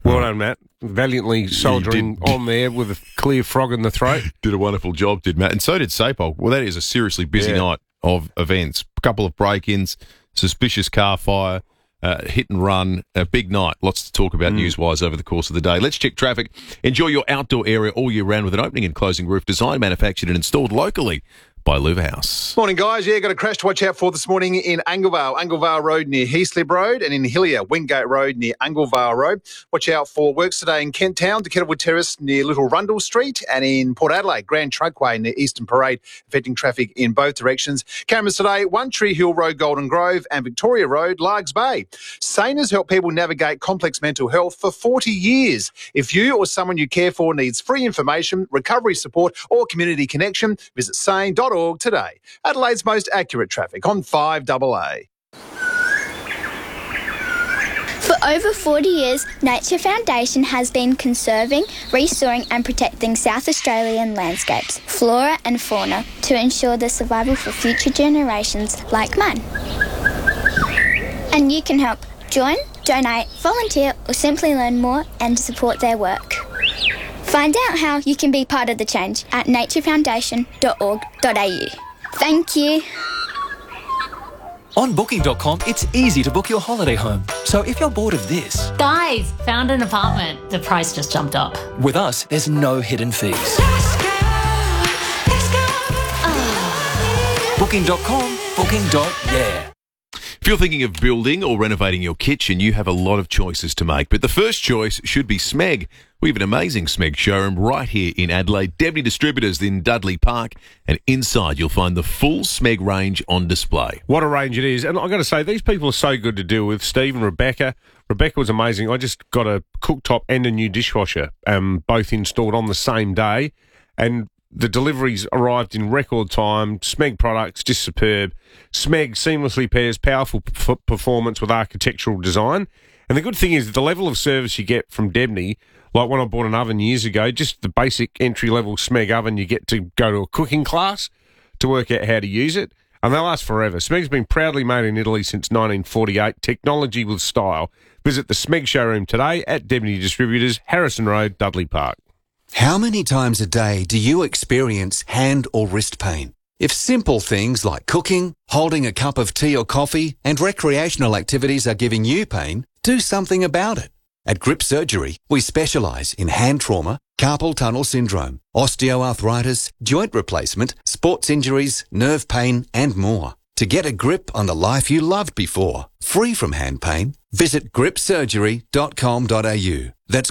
Well done, Matt. Valiantly soldiering on there with a clear frog in the throat. Did a wonderful job, did Matt. And so did Sapol. Well, that is a seriously busy night of events. A couple of break-ins, suspicious car fire, hit and run, a big night. Lots to talk about news-wise over the course of the day. Let's check traffic. Enjoy your outdoor area all year round with an opening and closing roof designed, manufactured and installed locally by Louver House. Morning, guys. Got a crash to watch out for this morning in Anglevale Road near Heaslip Road, and in Hillier, Wingate Road near Anglevale Road. Watch out for works today in Kent Town, to Kettlewood Terrace near Little Rundle Street, and in Port Adelaide, Grand Trunkway near Eastern Parade, affecting traffic in both directions. Cameras today, One Tree Hill Road, Golden Grove, and Victoria Road, Largs Bay. SANE has helped people navigate complex mental health for 40 years. If you or someone you care for needs free information, recovery support, or community connection, visit sane.org today. Adelaide's most accurate traffic on 5AA. For over 40 years, Nature Foundation has been conserving, restoring and protecting South Australian landscapes, flora and fauna to ensure their survival for future generations like mine. And you can help. Join, donate, volunteer or simply learn more and support their work. Find out how you can be part of the change at naturefoundation.org.au. Thank you. On Booking.com, it's easy to book your holiday home. So if you're bored of this... Guys, found an apartment. The price just jumped up. With us, there's no hidden fees. Booking.com, booking.yeah. If you're thinking of building or renovating your kitchen, you have a lot of choices to make. But the first choice should be Smeg. We have an amazing Smeg showroom right here in Adelaide. Deputy Distributors in Dudley Park. And inside you'll find the full Smeg range on display. What a range it is. And I've got to say, these people are so good to deal with. Steve and Rebecca. Rebecca was amazing. I just got a cooktop and a new dishwasher, both installed on the same day. And the deliveries arrived in record time. Smeg products, just superb. Smeg seamlessly pairs powerful performance with architectural design. And the good thing is the level of service you get from Debney, like when I bought an oven years ago, just the basic entry-level Smeg oven, you get to go to a cooking class to work out how to use it. And they'll last forever. Smeg's been proudly made in Italy since 1948. Technology with style. Visit the Smeg showroom today at Debney Distributors, Harrison Road, Dudley Park. How many times a day do you experience hand or wrist pain? If simple things like cooking, holding a cup of tea or coffee, and recreational activities are giving you pain, do something about it. At Grip Surgery, we specialise in hand trauma, carpal tunnel syndrome, osteoarthritis, joint replacement, sports injuries, nerve pain, and more. To get a grip on the life you loved before, free from hand pain, visit gripsurgery.com.au. That's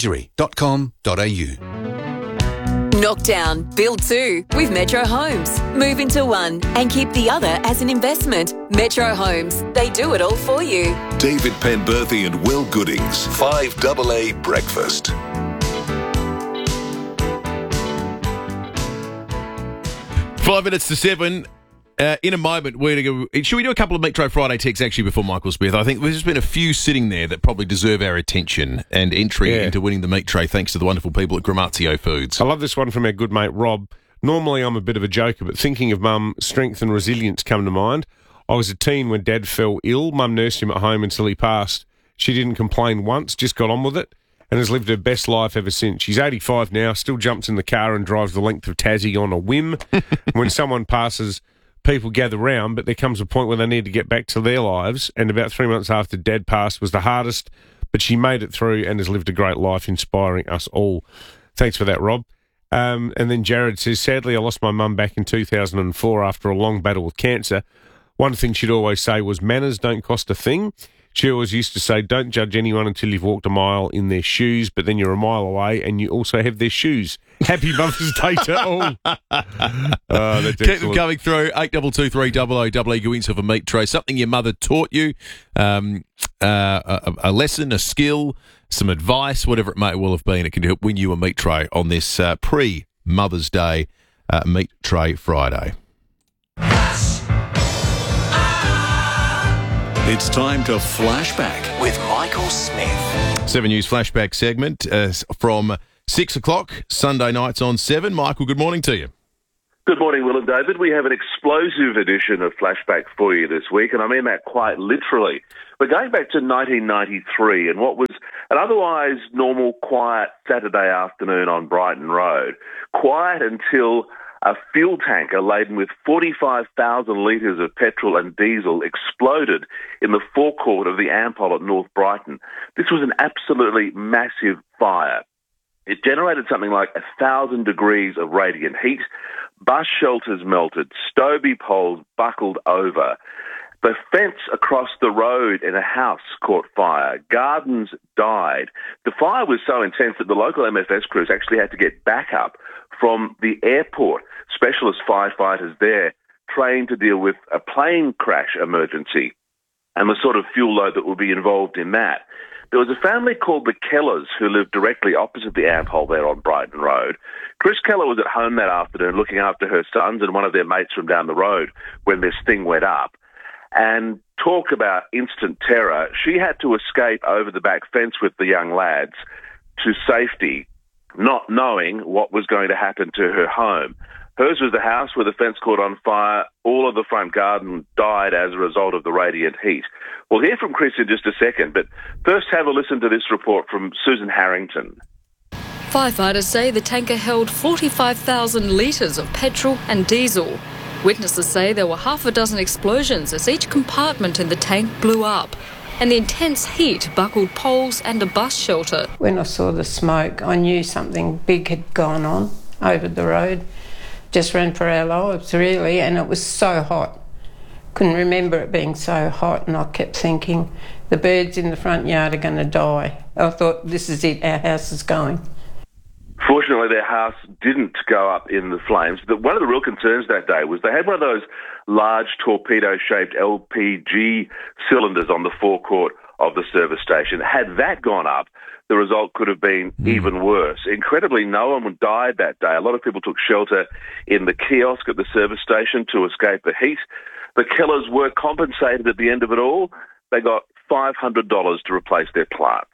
gripsurgery.com.au. Knock down, build two with Metro Homes. Move into one and keep the other as an investment. Metro Homes, they do it all for you. David Penberthy and Will Goodings, 5AA Breakfast. 5 minutes to 7. In a moment, we're going to go. Should we do a couple of Metro Friday texts actually before Michael Smith? I think there's been a few sitting there that probably deserve our attention and entry into winning the meat tray, thanks to the wonderful people at Gramazio Foods. I love this one from our good mate Rob. Normally I'm a bit of a joker, but thinking of Mum, strength and resilience come to mind. I was a teen when Dad fell ill. Mum nursed him at home until he passed. She didn't complain once, just got on with it, and has lived her best life ever since. She's 85 now, still jumps in the car and drives the length of Tassie on a whim. When someone passes, people gather round, but there comes a point where they need to get back to their lives, and about 3 months after Dad passed was the hardest, but she made it through and has lived a great life, inspiring us all. Thanks for that, Rob. And then Jared says, sadly, I lost my mum back in 2004 after a long battle with cancer. One thing she'd always say was manners don't cost a thing. She always used to say, don't judge anyone until you've walked a mile in their shoes, but then you're a mile away and you also have their shoes. Happy Mother's Day to all. That's Keep them coming through. 8223 go into a meat tray. Something your mother taught you, a lesson, a skill, some advice, whatever it may well have been. It can help win you a meat tray on this pre-Mother's Day Meat Tray Friday. It's time to Flashback with Michael Smith. 7 News Flashback segment from 6 o'clock, Sunday nights on 7. Michael, good morning to you. Good morning, Will and David. We have an explosive edition of Flashback for you this week, and I mean that quite literally. We're going back to 1993 and what was An otherwise normal, quiet Saturday afternoon on Brighton Road. Quiet until a fuel tanker laden with 45,000 litres of petrol and diesel exploded in the forecourt of the Ampol at North Brighton. This was an absolutely massive fire. It generated something like 1,000 degrees of radiant heat. Bus shelters melted. Stobie poles buckled over. The fence across the road in a house caught fire. Gardens died. The fire was so intense that the local MFS crews actually had to get backup from the airport. Specialist firefighters there trained to deal with a plane crash emergency and the sort of fuel load that would be involved in that. There was a family called the Kellers who lived directly opposite the Ampol there on Brighton Road. Chris Keller was at home that afternoon looking after her sons and one of their mates from down the road when this thing went up. And talk about instant terror. She had to escape over the back fence with the young lads to safety, not knowing what was going to happen to her home. Hers was the house where the fence caught on fire. All of the front garden died as a result of the radiant heat. We'll hear from Chris in just a second, but first have a listen to this report from Susan Harrington. Firefighters say the tanker held 45,000 litres of petrol and diesel. Witnesses say there were half a dozen explosions as each compartment in the tank blew up, and the intense heat buckled poles and a bus shelter. When I saw the smoke, I knew something big had gone on over the road. Just ran for our lives, really, and it was so hot. Couldn't remember it being so hot, and I kept thinking, the birds in the front yard are going to die. I thought, this is it, our house is going. Fortunately, their house didn't go up in the flames. One of the real concerns that day was they had one of those large torpedo-shaped LPG cylinders on the forecourt of the service station. Had that gone up, the result could have been even worse. Incredibly, no one died that day. A lot of people took shelter in the kiosk at the service station to escape the heat. The Kellers were compensated at the end of it all. They got $500 to replace their plants.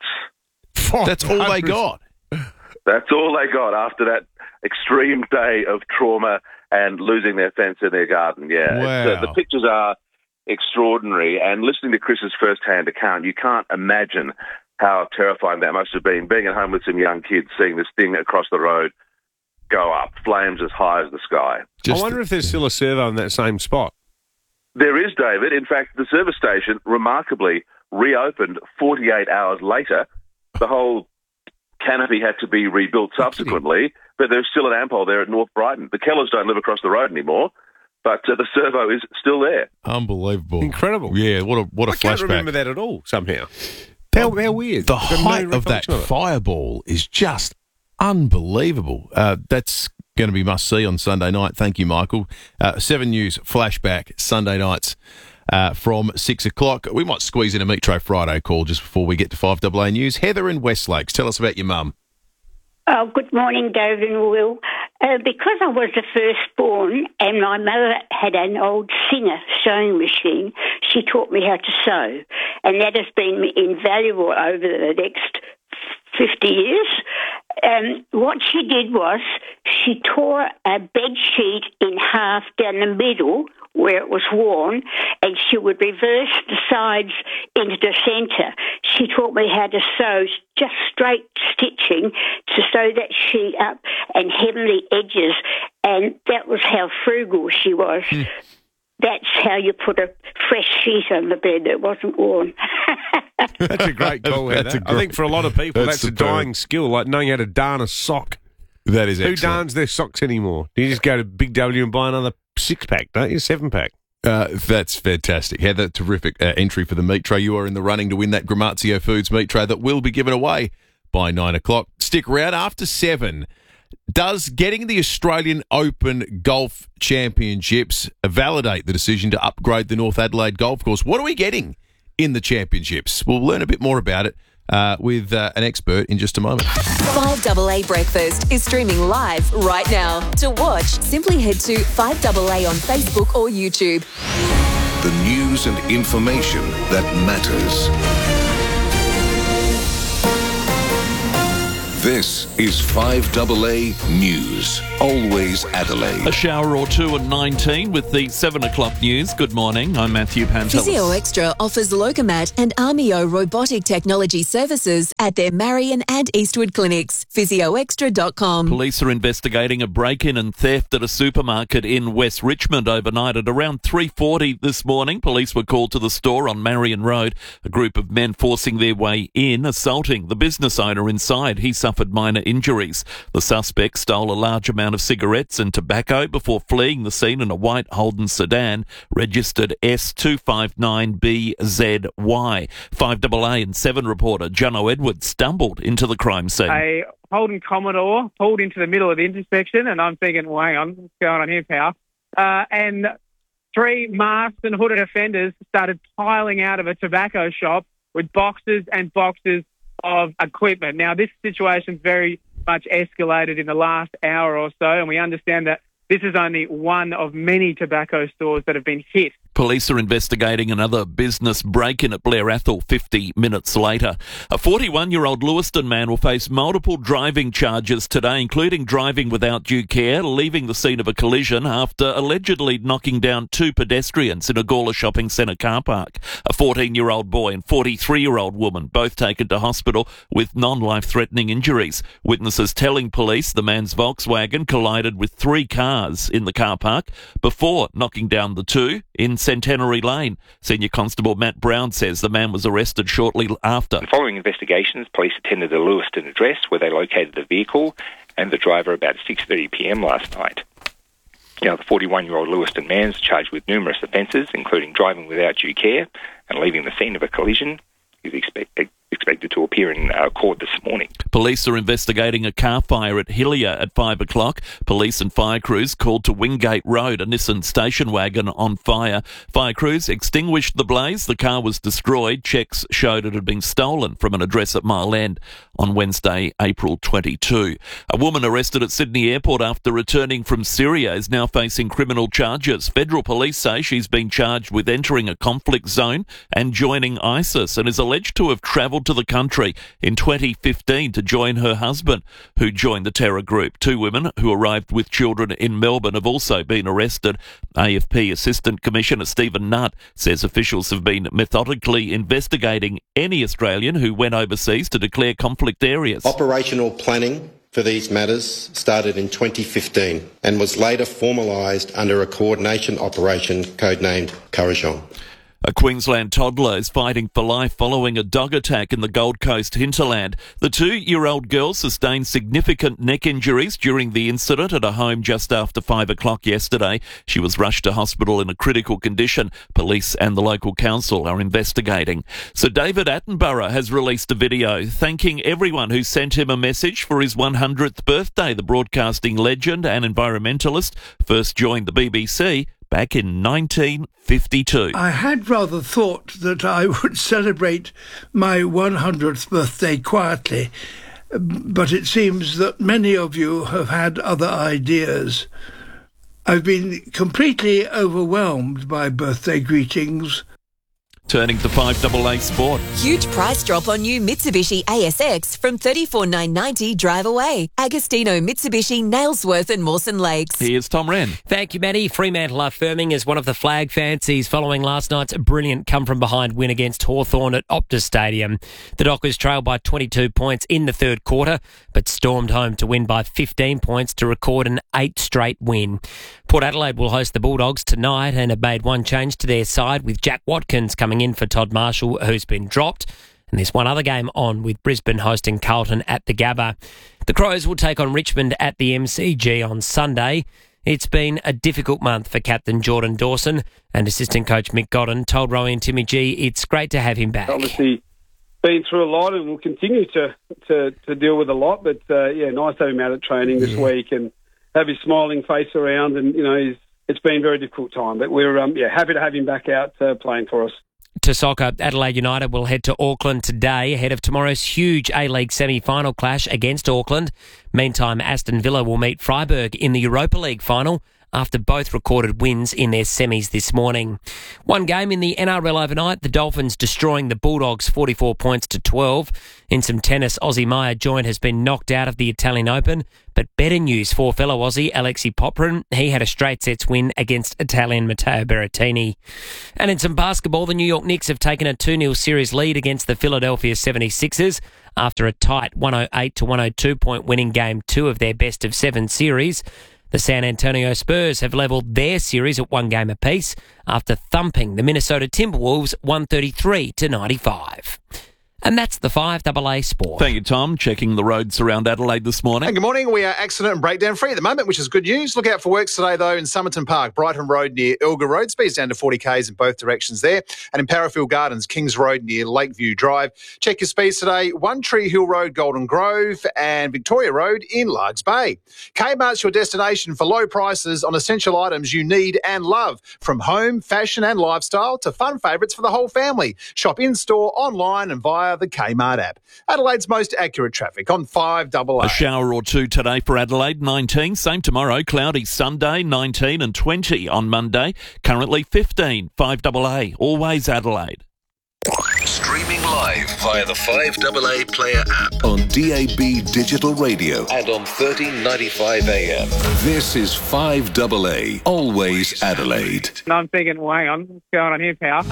That's all they got. That's all they got after that extreme day of trauma and losing their fence in their garden. Yeah, wow. The pictures are extraordinary. And listening to Chris's first-hand account, you can't imagine how terrifying that must have been, being at home with some young kids, seeing this thing across the road go up, flames as high as the sky. I wonder if there's still a servo in that same spot. There is, David. In fact, the service station remarkably reopened 48 hours later. The whole canopy had to be rebuilt subsequently, but there's still an Ampol there at North Brighton. The Kellers don't live across the road anymore, but the servo is still there. Unbelievable. Incredible. Yeah, what a flashback. I can't remember that at all, somehow. How weird. The height of that fireball is just unbelievable. That's going to be must-see on Sunday night. Thank you, Michael. 7 News flashback Sunday nights from 6 o'clock. We might squeeze in a Metro Friday call just before we get to 5AA News. Heather in Westlakes, tell us about your mum. Oh, good morning, David and Will. Because I was the firstborn and my mother had an old Singer sewing machine, she taught me how to sew. And that has been invaluable over the next 50 years. What she did was she tore a bed sheet in half down the middle where it was worn, and she would reverse the sides into the centre. She taught me how to sew, just straight stitching, to sew that sheet up and hem the edges, and that was how frugal she was. That's how you put a fresh sheet on the bed that wasn't worn. That's a great call, Heather. I think for a lot of people, that's a dying skill, like knowing how to darn a sock. That is excellent. Who darns their socks anymore? Do you just go to Big W and buy another 6-pack, don't you? 7-pack. That's fantastic. Heather, terrific entry for the meat tray. You are in the running to win that Gramazio Foods meat tray that will be given away by 9 o'clock. Stick around after 7. Does getting the Australian Open Golf Championships validate the decision to upgrade the North Adelaide Golf Course? What are we getting in the championships? We'll learn a bit more about it with an expert in just a moment. 5AA Breakfast is streaming live right now. To watch, simply head to 5AA on Facebook or YouTube. The news and information that matters. This is 5AA News always Adelaide. A shower or two at 19 with the 7 o'clock news. Good morning, I'm Matthew Pantelis. Physio Extra offers Locomat and Armio robotic technology services at their Marion and Eastwood clinics. PhysioExtra.com. Police are investigating a break-in and theft at a supermarket in West Richmond overnight. At around 3:40 this morning, police were called to the store on Marion Road. A group of men forcing their way in, assaulting the business owner inside. He suffered minor injuries. The suspect stole a large amount of cigarettes and tobacco before fleeing the scene in a white Holden sedan registered S259BZY. 5AA and 7 reporter Jono Edwards stumbled into the crime scene. A Holden Commodore pulled into the middle of the intersection, and I'm thinking, well, hang on, what's going on here, pal? And 3 masked and hooded offenders started piling out of a tobacco shop with boxes and boxes of equipment. Now, this situation's very much escalated in the last hour or so, and we understand that this is only one of many tobacco stores that have been hit. Police are investigating another business break-in at Blair Athol 50 minutes later. A 41-year-old Lewiston man will face multiple driving charges today, including driving without due care, leaving the scene of a collision after allegedly knocking down 2 pedestrians in a Gawler shopping centre car park. A 14-year-old boy and 43-year-old woman, both taken to hospital with non-life-threatening injuries. Witnesses telling police the man's Volkswagen collided with 3 cars in the car park before knocking down the 2 in Centenary Lane. Senior Constable Matt Brown says the man was arrested shortly after. Following investigations, police attended the Lewiston address where they located the vehicle and the driver about 6:30 p.m. last night. Now, the 41-year-old Lewiston man is charged with numerous offences, including driving without due care and leaving the scene of a collision. He's expected to appear in court this morning. Police are investigating a car fire at Hillier at 5 o'clock. Police and fire crews called to Wingate Road, a Nissan station wagon on fire. Fire crews extinguished the blaze. The car was destroyed. Checks showed it had been stolen from an address at Mile End on Wednesday, April 22. A woman arrested at Sydney Airport after returning from Syria is now facing criminal charges. Federal police say she's been charged with entering a conflict zone and joining ISIS and is alleged to have travelled to the country in 2015 to join her husband, who joined the terror group. 2 women who arrived with children in Melbourne have also been arrested. AFP Assistant Commissioner Stephen Nutt says officials have been methodically investigating any Australian who went overseas to declare conflict areas. Operational planning for these matters started in 2015 and was later formalised under a coordination operation codenamed Kurrajong. A Queensland toddler is fighting for life following a dog attack in the Gold Coast hinterland. The 2-year-old girl sustained significant neck injuries during the incident at a home just after 5 o'clock yesterday. She was rushed to hospital in a critical condition. Police and the local council are investigating. Sir David Attenborough has released a video thanking everyone who sent him a message for his 100th birthday. The broadcasting legend and environmentalist first joined the BBC back in 1952. I had rather thought that I would celebrate my 100th birthday quietly, but it seems that many of you have had other ideas. I've been completely overwhelmed by birthday greetings. Turning to 5AA Sport. Huge price drop on new Mitsubishi ASX from $34,990 drive away. Agostino Mitsubishi, Nailsworth and Mawson Lakes. Here's Tom Wren. Thank you, Matty. Fremantle are firming as one of the flag fancies following last night's brilliant come-from-behind win against Hawthorn at Optus Stadium. The Dockers trailed by 22 points in the third quarter, but stormed home to win by 15 points to record an 8th straight win. Port Adelaide will host the Bulldogs tonight and have made one change to their side with Jack Watkins coming in for Todd Marshall, who's been dropped. And there's one other game on with Brisbane hosting Carlton at the Gabba. The Crows will take on Richmond at the MCG on Sunday. It's been a difficult month for captain Jordan Dawson, and assistant coach Mick Godden told Rowie and Timmy G it's great to have him back. Obviously been through a lot and will continue to deal with a lot, but nice to have him out at training this week and have his smiling face around, and it's been a very difficult time, but we're happy to have him back out playing for us. To soccer, Adelaide United will head to Auckland today ahead of tomorrow's huge A-League semi-final clash against Auckland. Meantime, Aston Villa will meet Freiburg in the Europa League final after both recorded wins in their semis this morning. One game in the NRL overnight, the Dolphins destroying the Bulldogs 44 points to 12. In some tennis, Aussie Maya Joint has been knocked out of the Italian Open, but better news for fellow Aussie Alexi Poprin. He had a straight sets win against Italian Matteo Berrettini. And in some basketball, the New York Knicks have taken a 2-0 series lead against the Philadelphia 76ers after a tight 108 to 102 point winning game 2 of their best of 7 series. The San Antonio Spurs have levelled their series at 1 game apiece after thumping the Minnesota Timberwolves 133 to 95. And that's the 5AA Sport. Thank you, Tom. Checking the roads around Adelaide this morning. And good morning. We are accident and breakdown free at the moment, which is good news. Look out for works today, though, in Somerton Park, Brighton Road near Ilga Road. Speeds down to 40 k's in both directions there. And in Parafield Gardens, Kings Road near Lakeview Drive. Check your speeds today. One Tree Hill Road, Golden Grove, and Victoria Road in Largs Bay. Kmart's your destination for low prices on essential items you need and love. From home, fashion and lifestyle to fun favourites for the whole family. Shop in-store, online and via the Kmart app. Adelaide's most accurate traffic on 5AA. A shower or two today for Adelaide, 19. Same tomorrow, cloudy Sunday, 19 and 20 on Monday. Currently 15, 5AA, always Adelaide. Streaming live via the 5AA Player app on DAB Digital Radio and on 1395 AM. This is 5AA, always Adelaide. And I'm thinking, well, hang on, what's going on here, pal?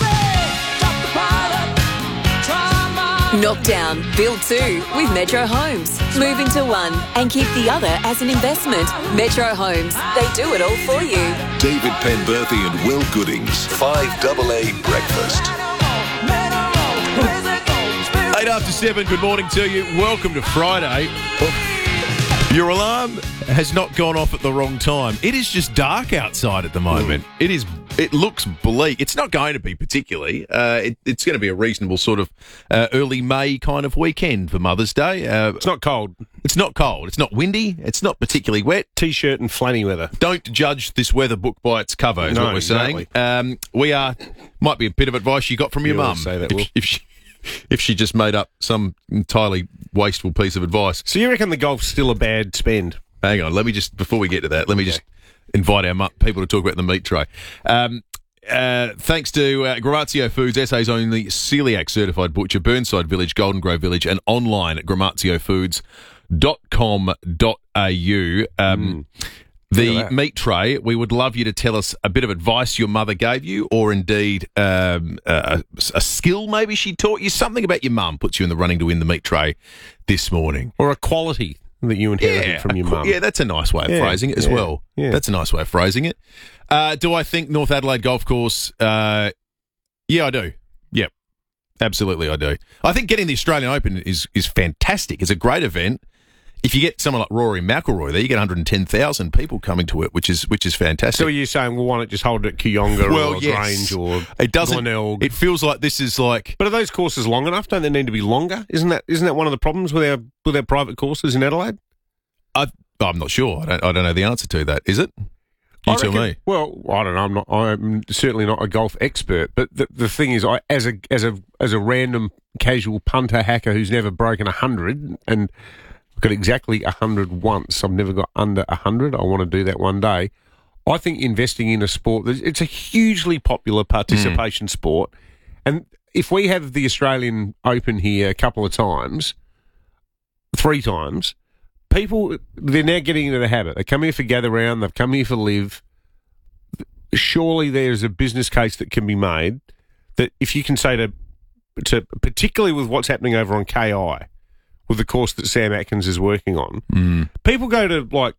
Knock down, build 2 with Metro Homes. Move into one and keep the other as an investment. Metro Homes, they do it all for you. David Penberthy and Will Goodings, 5AA Breakfast. 8 after 7, good morning to you. Welcome to Friday. Your alarm has not gone off at the wrong time. It is just dark outside at the moment. It looks bleak. It's not going to be particularly. It's going to be a reasonable sort of early May kind of weekend for Mother's Day. It's not cold. It's not cold. It's not windy. It's not particularly wet. T-shirt and flanny weather. Don't judge this weather book by its cover, is what we're saying. Might be a bit of advice you got from your mum. Say that, Will. If she just made up some entirely wasteful piece of advice. So you reckon the golf's still a bad spend? Hang on, before we get to that, let me just invite our people to talk about the meat tray. Thanks to Gramazio Foods, SA's only celiac certified butcher, Burnside Village, Golden Grove Village, and online at gramaziofoods.com.au. The meat tray, we would love you to tell us a bit of advice your mother gave you, or indeed a skill maybe she taught you. Something about your mum puts you in the running to win the meat tray this morning. Or a quality that you inherited from your mum. Yeah, that's a nice way of phrasing it as well. Yeah. That's a nice way of phrasing it. Do I think North Adelaide Golf Course? Yeah, I do. Yep, absolutely I do. I think getting the Australian Open is fantastic. It's a great event. If you get someone like Rory McIlroy there, you get 110,000 people coming to it, which is fantastic. So are you saying, well, why not just hold it at Kooyonga or Grange or Glenelg? It feels like this is like... But are those courses long enough? Don't they need to be longer? Isn't that one of the problems with our private courses in Adelaide? I'm not sure. I don't know the answer to that. Is it? You tell me. Well, I don't know. I'm certainly not a golf expert, but the thing is, as a random casual punter hacker who's never broken 100 and I've got exactly 100 once. I've never got under 100. I want to do that one day. I think investing in a sport, it's a hugely popular participation sport. And if we have the Australian Open here a couple of times, 3 times, people, they're now getting into the habit. They come here for gather round. They've come here for live. Surely there's a business case that can be made that if you can say to particularly with what's happening over on KI, with the course that Sam Atkins is working on, people go to like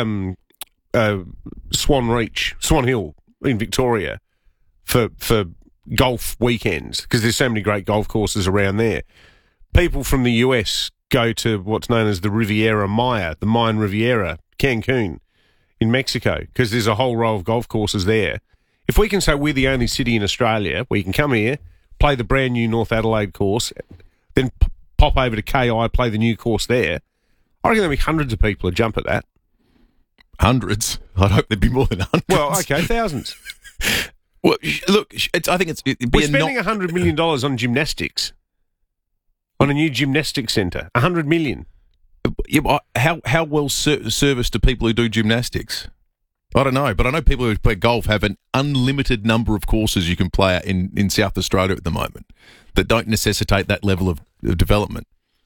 Swan Hill in Victoria for golf weekends because there's so many great golf courses around there. People from the US go to what's known as the Riviera Maya, the Mayan Riviera, Cancun in Mexico, because there's a whole row of golf courses there. If we can say we're the only city in Australia where you can come here, play the brand new North Adelaide course, then pop over to KI, play the new course there, I reckon there'll be hundreds of people who jump at that. Hundreds? I'd hope there'd be more than hundreds. Well, okay, thousands. Well, look, I think we're spending $100 million on gymnastics, on a new gymnastics centre. $100 million. Yeah, how well service to people who do gymnastics? I don't know, but I know people who play golf have an unlimited number of courses you can play at in South Australia at the moment that don't necessitate that level of development.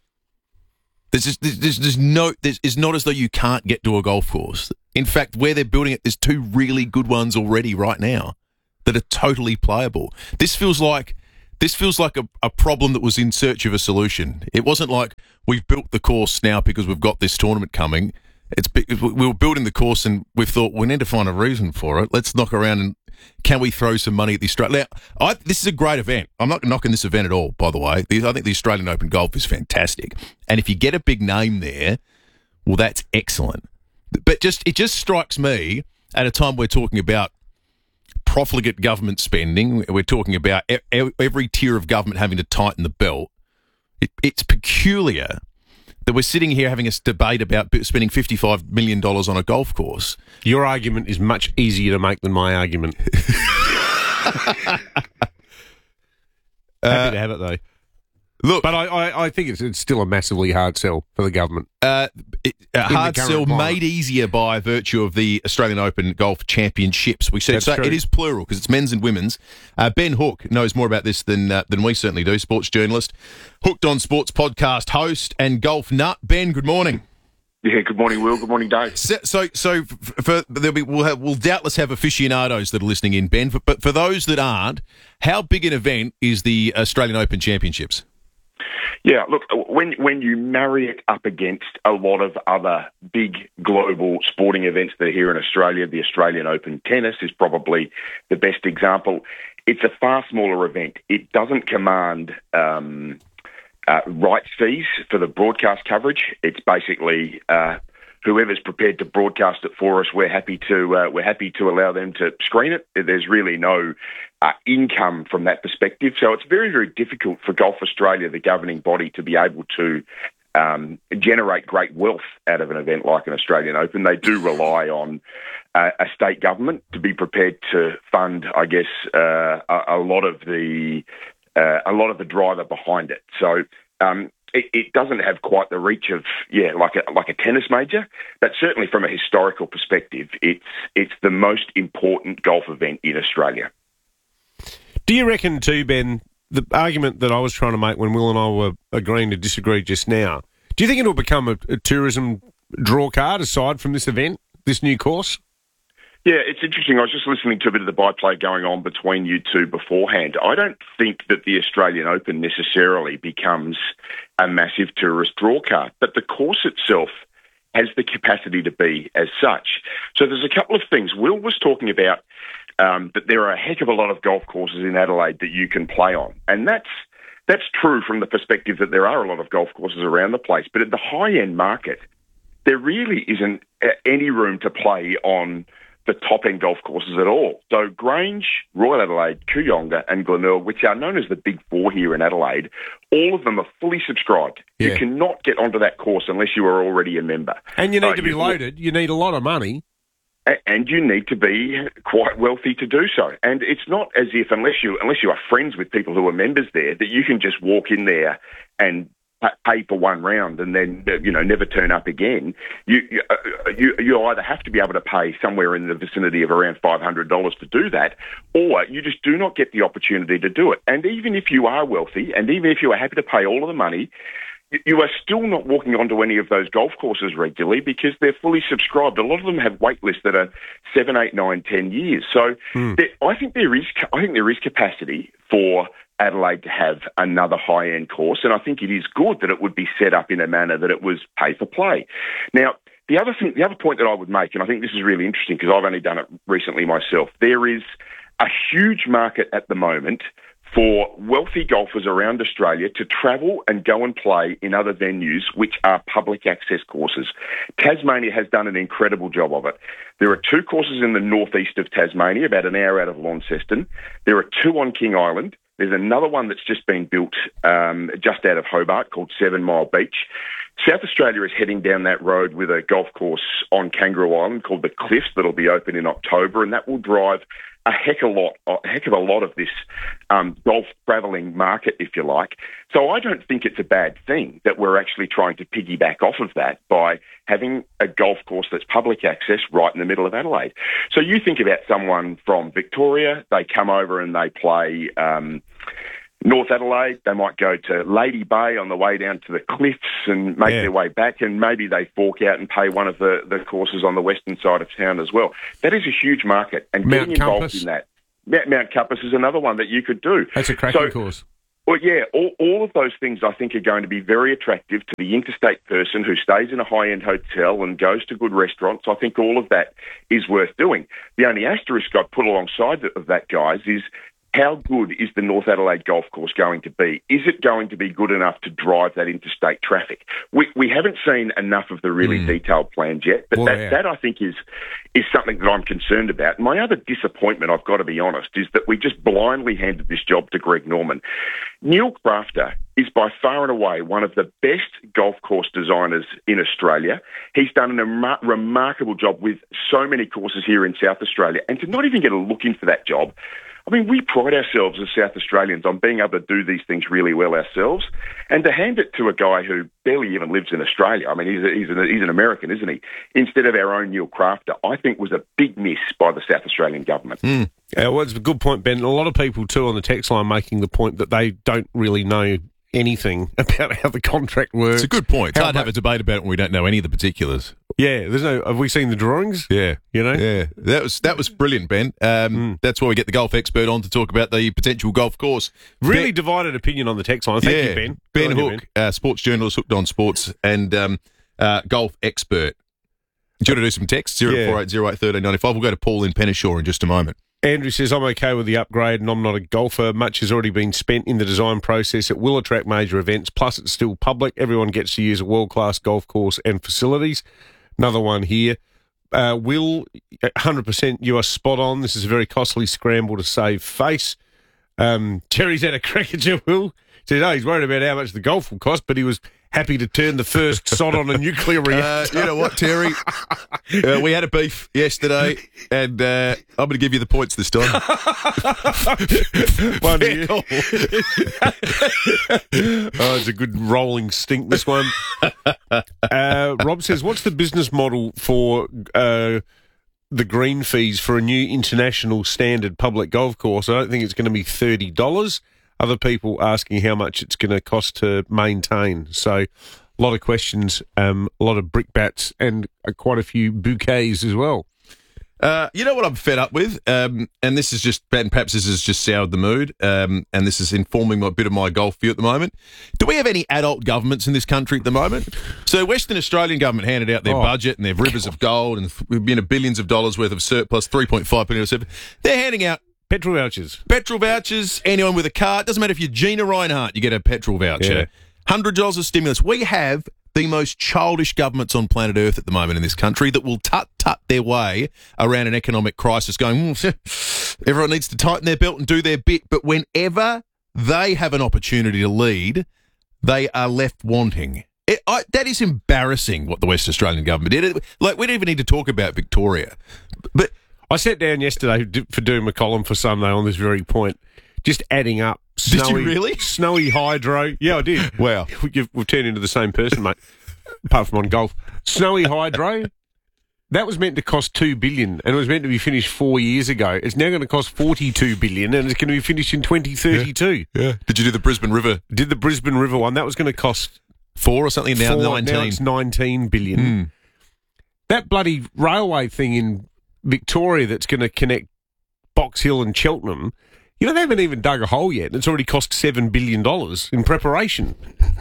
It's not as though you can't get to a golf course. In fact, where they're building it, there's 2 really good ones already right now that are totally playable. This feels like a problem that was in search of a solution. It wasn't like we've built the course now because we've got this tournament coming. We were building the course and we thought we need to find a reason for it. Let's knock around and can we throw some money at the Australian? This is a great event. I'm not knocking this event at all, by the way. I think the Australian Open Golf is fantastic. And if you get a big name there, well, that's excellent. But it just strikes me at a time we're talking about profligate government spending. We're talking about every tier of government having to tighten the belt. It's peculiar that we're sitting here having a debate about spending $55 million on a golf course. Your argument is much easier to make than my argument. Happy to have it, though. Look, but I think it's still a massively hard sell for the government. Hard sell made easier by virtue of the Australian Open Golf Championships. We said so. It is plural because it's men's and women's. Ben Hook knows more about this than we certainly do. Sports journalist, Hooked on Sports podcast host, and golf nut. Ben, good morning. Yeah, good morning, Will. Good morning, Dave. We'll doubtless have aficionados that are listening in, Ben. But for those that aren't, how big an event is the Australian Open Championships? Yeah, look, when you marry it up against a lot of other big global sporting events that are here in Australia, the Australian Open Tennis is probably the best example. It's a far smaller event. It doesn't command rights fees for the broadcast coverage. It's basically whoever's prepared to broadcast it for us, we're happy to allow them to screen it. There's really no income from that perspective. So it's very, very difficult for Golf Australia, the governing body, to be able to generate great wealth out of an event like an Australian Open. They do rely on a state government to be prepared to fund, I guess, a lot of the driver behind it. So it doesn't have quite the reach of like a tennis major, but certainly from a historical perspective, it's the most important golf event in Australia. Do you reckon too, Ben, the argument that I was trying to make when Will and I were agreeing to disagree just now, do you think it'll become a tourism draw card aside from this event, this new course? Yeah, it's interesting. I was just listening to a bit of the byplay going on between you two beforehand. I don't think that the Australian Open necessarily becomes a massive tourist draw card, but the course itself has the capacity to be as such. So there's a couple of things. Will was talking about that there are a heck of a lot of golf courses in Adelaide that you can play on. And that's true from the perspective that there are a lot of golf courses around the place. But at the high-end market, there really isn't any room to play on the top-end golf courses at all. So Grange, Royal Adelaide, Kooyonga and Glenelg, which are known as the Big Four here in Adelaide, all of them are fully subscribed. Yeah. You cannot get onto that course unless you are already a member. And you need to be loaded. You need a lot of money. And you need to be quite wealthy to do so. And it's not as if, unless you are friends with people who are members there, that you can just walk in there and pay for one round and then never turn up again. You either have to be able to pay somewhere in the vicinity of around $500 to do that, or you just do not get the opportunity to do it. And even if you are wealthy, and even if you are happy to pay all of the money, you are still not walking onto any of those golf courses regularly because they're fully subscribed. A lot of them have wait lists that are 7, 8, 9, 10 years. So I think there is capacity for Adelaide to have another high-end course, and I think it is good that it would be set up in a manner that it was pay for play. Now, the other point that I would make, and I think this is really interesting because I've only done it recently myself, there is a huge market at the moment for wealthy golfers around Australia to travel and go and play in other venues which are public access courses. Tasmania has done an incredible job of it. There are 2 courses in the northeast of Tasmania, about an hour out of Launceston. There are 2 on King Island. There's another one that's just been built just out of Hobart called 7 Mile Beach. South Australia is heading down that road with a golf course on Kangaroo Island called the Cliffs that'll be open in October, and that will drive a heck of a lot of this golf travelling market, if you like. So I don't think it's a bad thing that we're actually trying to piggyback off of that by having a golf course that's public access right in the middle of Adelaide. So you think about someone from Victoria, they come over and they play North Adelaide, they might go to Lady Bay on the way down to the cliffs and make their way back, and maybe they fork out and pay one of the courses on the western side of town as well. That is a huge market, and Mount getting involved Compass. in that. Mount Compass is another one that you could do. That's a cracking course. Well, yeah, all of those things I think are going to be very attractive to the interstate person who stays in a high-end hotel and goes to good restaurants. I think all of that is worth doing. The only asterisk I'd put alongside of that, guys, is how good is the North Adelaide Golf Course going to be? Is it going to be good enough to drive that interstate traffic? We haven't seen enough of the really detailed plans yet, but that I think is something that I'm concerned about. My other disappointment, I've got to be honest, is that we just blindly handed this job to Greg Norman. Neil Crafter is by far and away one of the best golf course designers in Australia. He's done a remarkable job with so many courses here in South Australia, and to not even get a look in for that job, I mean, we pride ourselves as South Australians on being able to do these things really well ourselves, and to hand it to a guy who barely even lives in Australia. I mean, he's an American, isn't he? Instead of our own Neil Crafter, I think was a big miss by the South Australian government. Well, it's a good point, Ben. A lot of people too on the text line making the point that they don't really know anything about how the contract works. It's a good point. It's hard to have a debate about it when we don't know any of the particulars. Yeah, have we seen the drawings? Yeah. Yeah. That was brilliant, Ben. That's why we get the golf expert on to talk about the potential golf course. Really divided opinion on the text line. Thank you, Ben. Ben Hook, sports journalist, Hooked on Sports, and golf expert. Do you want to do some texts? 0480 1395. We'll go to Paul in Penneshaw in just a moment. Andrew says, I'm okay with the upgrade and I'm not a golfer. Much has already been spent in the design process. It will attract major events. Plus, it's still public. Everyone gets to use a world-class golf course and facilities. Another one here. Will, 100% you are spot on. This is a very costly scramble to save face. Terry's had a crack at you, Will. He said, he's worried about how much the golf will cost, but he was happy to turn the first sod on a nuclear reactor. You know what, Terry? We had a beef yesterday, and I'm going to give you the points this time. One to you. It's a good rolling stink, this one. Rob says, what's the business model for the green fees for a new international standard public golf course? I don't think it's going to be $30. Other people asking how much it's going to cost to maintain. So a lot of questions, a lot of brickbats, and quite a few bouquets as well. You know what I'm fed up with? And this is just, and perhaps this has just soured the mood, and this is informing a bit of my golf view at the moment. Do we have any adult governments in this country at the moment? So Western Australian government handed out their budget and their rivers of gold and billions of dollars worth of surplus, 3.5 billion or so. They're handing out petrol vouchers. Anyone with a car, it doesn't matter if you're Gina Reinhardt, you get a petrol voucher. $100 of stimulus. We have the most childish governments on planet Earth at the moment in this country that will tut their way around an economic crisis going, everyone needs to tighten their belt and do their bit. But whenever they have an opportunity to lead, they are left wanting. That is embarrassing what the West Australian government did. Like, we don't even need to talk about Victoria. But I sat down yesterday for doing my column for Sunday on this very point, just adding up did you really? Snowy hydro. Yeah, I did. Wow. We've turned into the same person, mate, apart from on golf. Snowy hydro, that was meant to cost $2 billion, and it was meant to be finished 4 years ago. It's now going to cost $42 billion, and it's going to be finished in 2032. Yeah. Did you do the Brisbane River? Did the Brisbane River one. That was going to cost 4 or something, now 19. Now it's $19 billion. That bloody railway thing in Victoria that's going to connect Box Hill and Cheltenham, they haven't even dug a hole yet, and it's already cost $7 billion in preparation.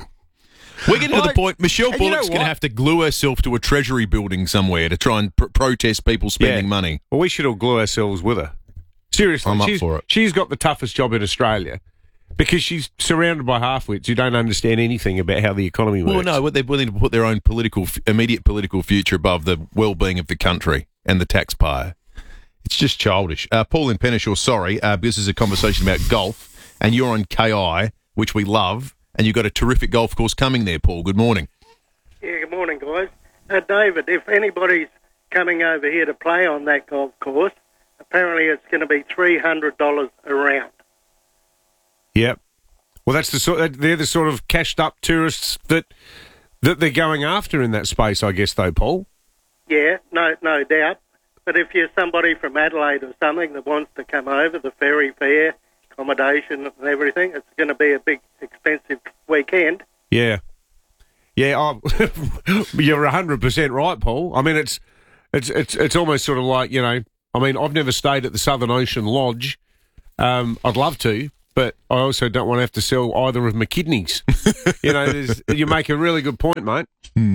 We're getting to the point, Michelle Bullock's going to have to glue herself to a Treasury building somewhere to try and protest people spending money. Well, we should all glue ourselves with her. Seriously. I'm up for it. She's got the toughest job in Australia because she's surrounded by half-wits who don't understand anything about how the economy works. Well, no, they're willing to put their own immediate political future above the well-being of the country and the taxpayer. It's just childish. Paul in Penneshaw, sorry, this is a conversation about golf, and you're on KI, which we love, and you've got a terrific golf course coming there, Paul. Good morning. Yeah, good morning, guys. David, if anybody's coming over here to play on that golf course, Apparently it's going to be $300 a round. Yep. Well, they're the sort of cashed up tourists that they're going after in that space, I guess, though, Paul. Yeah, no doubt. But if you're somebody from Adelaide or something that wants to come over, the ferry fare, accommodation and everything, it's going to be a big, expensive weekend. Yeah. Yeah, you're 100% right, Paul. I mean, it's almost sort of like, you know, I mean, I've never stayed at the Southern Ocean Lodge. I'd love to, but I also don't want to have to sell either of my kidneys. You know, you make a really good point, mate.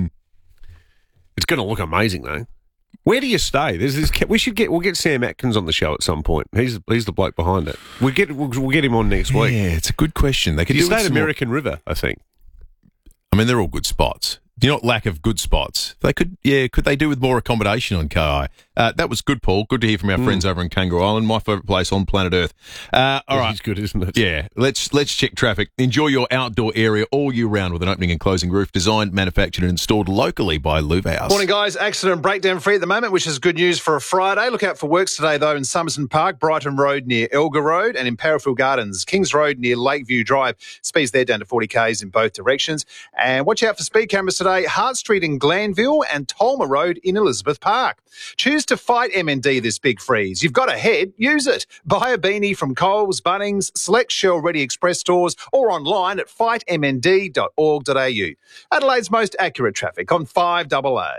It's going to look amazing, though. Where do you stay? We'll get Sam Atkins on the show at some point. He's the bloke behind it. We'll get him on next week. Yeah, it's a good question. They could stay at American River, I think. I mean, they're all good spots. Do you not lack of good spots? Could they do with more accommodation on KI? That was good, Paul. Good to hear from our friends over in Kangaroo Island, my favourite place on planet Earth. All right. It's good, isn't it? Yeah. Let's check traffic. Enjoy your outdoor area all year round with an opening and closing roof designed, manufactured and installed locally by Louvhouse. Morning, guys. Accident breakdown free at the moment, which is good news for a Friday. Look out for works today, though, in Somerson Park, Brighton Road near Elgar Road, and in Parafield Gardens, Kings Road near Lakeview Drive. Speeds there down to 40 k's in both directions. And watch out for speed cameras today, Hart Street in Glanville and Tolmer Road in Elizabeth Park. Choose to fight MND this big freeze. You've got a head, use it. Buy a beanie from Coles, Bunnings, select Shell Ready Express stores or online at fightmnd.org.au. Adelaide's most accurate traffic on 5AA.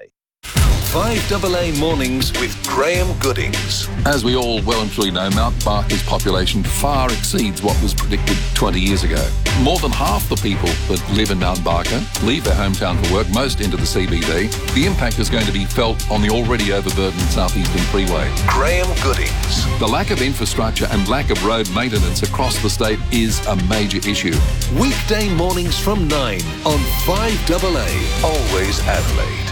5AA Mornings with Graham Goodings. As we all well and truly know, Mount Barker's population far exceeds what was predicted 20 years ago. More than half the people that live in Mount Barker leave their hometown for work, most into the CBD. The impact is going to be felt on the already overburdened Southeastern Freeway. Graham Goodings. The lack of infrastructure and lack of road maintenance across the state is a major issue. Weekday mornings from 9 on 5AA. Always Adelaide.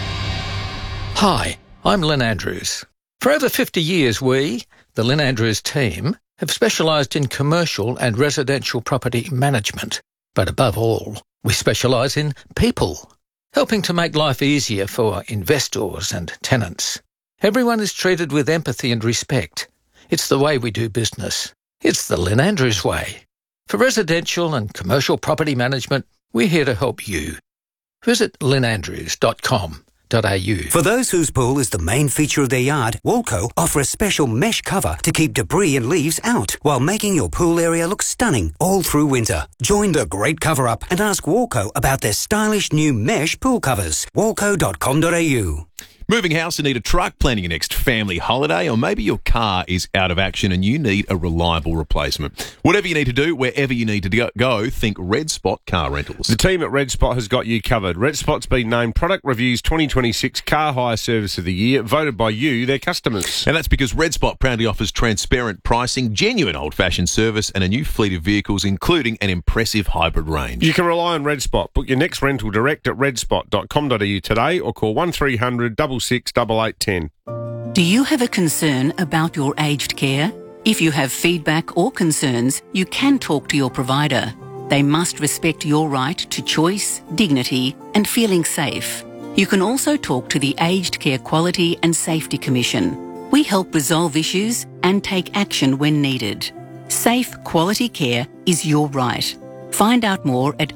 Hi, I'm Lynn Andrews. For over 50 years, we, the Lynn Andrews team, have specialised in commercial and residential property management. But above all, we specialise in people, helping to make life easier for investors and tenants. Everyone is treated with empathy and respect. It's the way we do business. It's the Lynn Andrews way. For residential and commercial property management, we're here to help you. Visit lynnandrews.com. For those whose pool is the main feature of their yard, Walco offer a special mesh cover to keep debris and leaves out while making your pool area look stunning all through winter. Join the great cover-up and ask Walco about their stylish new mesh pool covers. Walco.com.au. Moving house and need a truck, planning your next family holiday, or maybe your car is out of action and you need a reliable replacement. Whatever you need to do, wherever you need to go, think Red Spot Car Rentals. The team at Red Spot has got you covered. Red Spot's been named Product Review's 2026 Car Hire Service of the Year, voted by you, their customers. And that's because Red Spot proudly offers transparent pricing, genuine old-fashioned service, and a new fleet of vehicles, including an impressive hybrid range. You can rely on Red Spot. Book your next rental direct at redspot.com.au today or call 1300 668810. Do you have a concern about your aged care? If you have feedback or concerns, you can talk to your provider. They must respect your right to choice, dignity, and feeling safe. You can also talk to the Aged Care Quality and Safety Commission. We help resolve issues and take action when needed. Safe, quality care is your right. Find out more at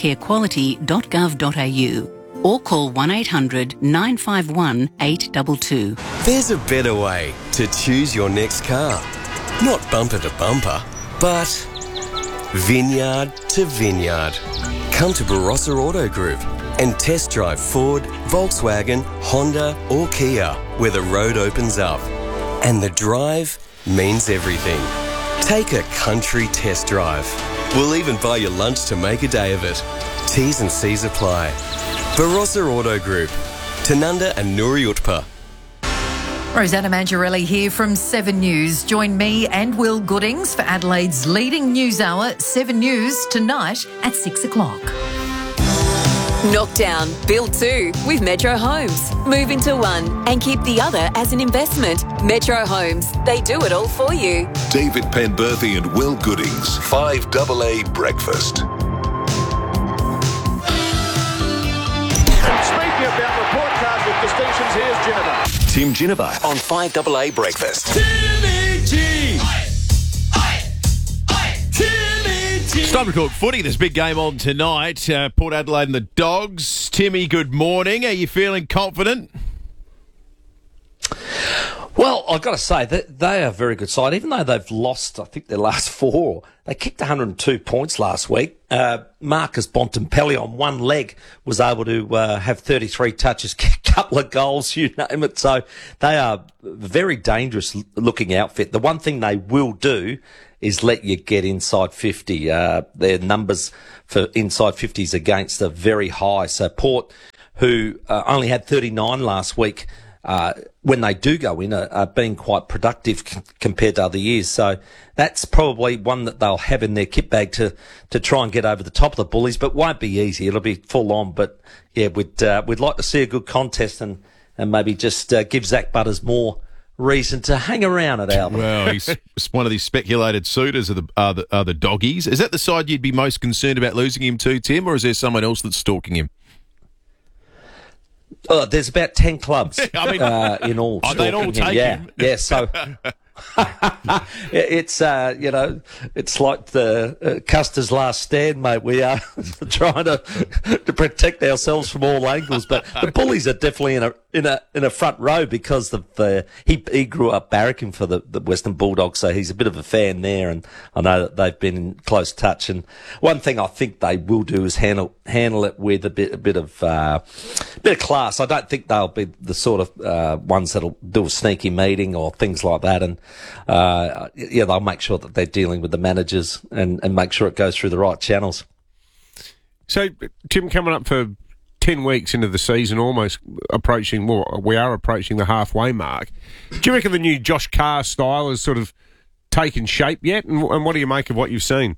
agedcarequality.gov.au. or call 1800 951 822. There's a better way to choose your next car. Not bumper to bumper, but vineyard to vineyard. Come to Barossa Auto Group and test drive Ford, Volkswagen, Honda or Kia, where the road opens up. And the drive means everything. Take a country test drive. We'll even buy you lunch to make a day of it. T's and C's apply. Barossa Auto Group, Tanunda and Nuri Utpa. Rosanna Mangiarelli here from 7 News. Join me and Will Goodings for Adelaide's leading news hour, 7 News, tonight at 6 o'clock. Knockdown, build 2 with Metro Homes. Move into one and keep the other as an investment. Metro Homes, they do it all for you. David Penberthy and Will Goodings, 5AA Breakfast. Speaking about report card with distinctions, here's Ginnivan. Tim Ginnivan on 5AA Breakfast. Timmy! It's time to talk footy. There's a big game on tonight. Port Adelaide and the Dogs. Timmy, good morning. Are you feeling confident? Well, I've got to say that they are a very good side. Even though they've lost, I think, their last 4, they kicked 102 points last week. Marcus Bontempelli on one leg was able to have 33 touches, kick a couple of goals, you name it. So they are a very dangerous looking outfit. The one thing they will do is let you get inside 50. Their numbers for inside 50s against are very high. So Port, who only had 39 last week, when they do go in, are being quite productive compared to other years. So that's probably one that they'll have in their kit bag to try and get over the top of the Bullies, but won't be easy. It'll be full on. But yeah, we'd like to see a good contest and maybe just give Zach Butters more reason to hang around at Albert. Well, he's one of these speculated suitors are the Doggies. Is that the side you'd be most concerned about losing him to, Tim, or is there someone else that's stalking him? There's about 10 clubs in all. They'd all take him. Yeah, so it's, it's like the Custer's last stand, mate. We are trying to protect ourselves from all angles, but the Bullies are definitely in a front row because of he grew up barracking for the Western Bulldogs, so he's a bit of a fan there, and I know that they've been in close touch. And one thing I think they will do is handle it with a bit of class. I don't think they'll be the sort of ones that'll do a sneaky meeting or things like that, and they'll make sure that they're dealing with the managers and make sure it goes through the right channels. So, Tim, coming up for 10 weeks into the season, almost approaching, well, we are approaching the halfway mark. Do you reckon the new Josh Carr style has sort of taken shape yet? And what do you make of what you've seen?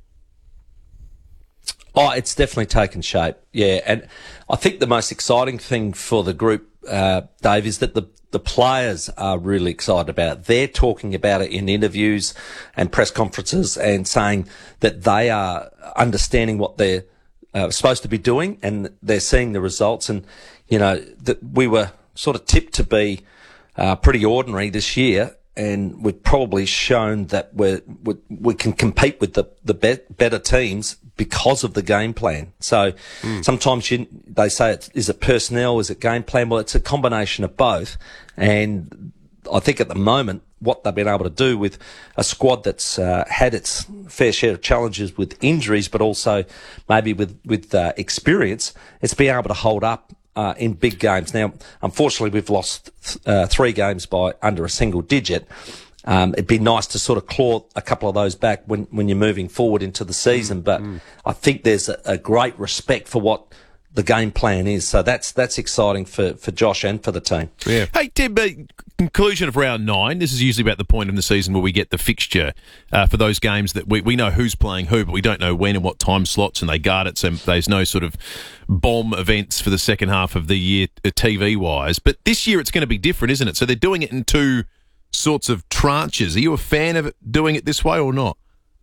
Oh, it's definitely taken shape, yeah. And I think the most exciting thing for the group, Dave, is that the players are really excited about it. They're talking about it in interviews and press conferences and saying that they are understanding what they're supposed to be doing, and they're seeing the results. And, that we were sort of tipped to be pretty ordinary this year, and we've probably shown that we can compete with the better teams because of the game plan. So sometimes they say, is it personnel, is it game plan? Well, it's a combination of both. And I think at the moment, what they've been able to do with a squad that's had its fair share of challenges with injuries, but also maybe with experience, it's been able to hold up in big games. Now, unfortunately, we've lost 3 games by under a single digit. It'd be nice to sort of claw a couple of those back when you're moving forward into the season. But I think there's a great respect for what the game plan is. So that's exciting for Josh and for the team. Yeah. Hey, Tim, conclusion of round 9. This is usually about the point in the season where we get the fixture for those games that we know who's playing who, but we don't know when and what time slots, and they guard it, so there's no sort of bomb events for the second half of the year TV-wise. But this year it's going to be different, isn't it? So they're doing it in 2 sorts of tranches. Are you a fan of it doing it this way or not?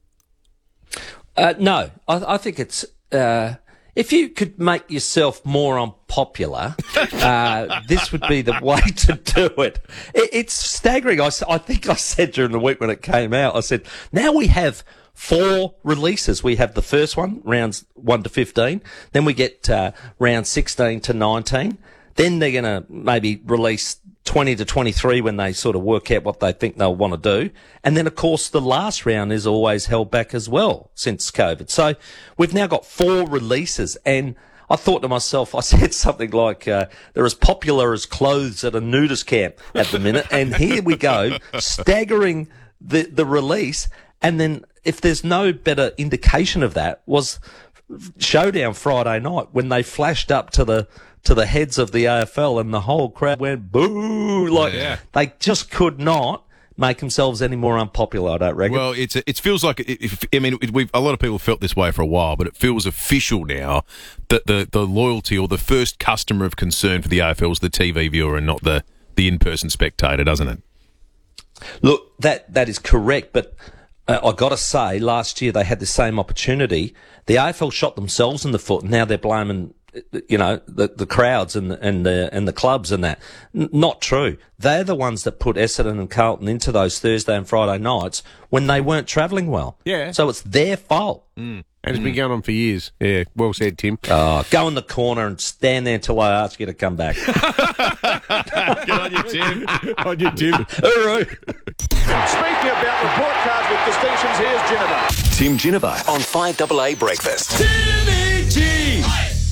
No. I think it's... if you could make yourself more unpopular, this would be the way to do it. It's staggering. I think I said during the week when it came out, I said, now we have 4 releases. We have the first one, rounds 1 to 15. Then we get round 16 to 19. Then they're going to maybe release 20 to 23 when they sort of work out what they think they'll want to do. And then, of course, the last round is always held back as well since COVID. So we've now got 4 releases, and I thought to myself, I said something like, they're as popular as clothes at a nudist camp at the minute. And here we go, staggering the release. And then if there's no better indication of that was Showdown Friday night when they flashed up to the heads of the AFL, and the whole crowd went boo. They just could not make themselves any more unpopular, I don't reckon. Well, it feels like, a lot of people felt this way for a while, but it feels official now that the loyalty or the first customer of concern for the AFL is the TV viewer and not the in-person spectator, doesn't it? Look, that is correct, but I got to say, last year they had the same opportunity. The AFL shot themselves in the foot, and now they're blaming the crowds and the clubs and that. Not true. They're the ones that put Essendon and Carlton into those Thursday and Friday nights when they weren't travelling well. Yeah. So it's their fault. And it's been going on for years. Yeah, well said, Tim. Oh, go in the corner and stand there until I ask you to come back. Good on you, Tim. On you, Tim. All right. Speaking about report cards with distinctions, here's Ginnivan. Tim Ginnivan on 5AA Breakfast. Timmy G!